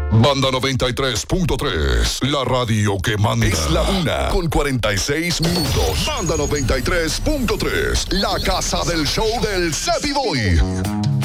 Banda 93.3, la radio que manda. Es la 1:46. Banda 93.3, la casa del show del Cepi Boy.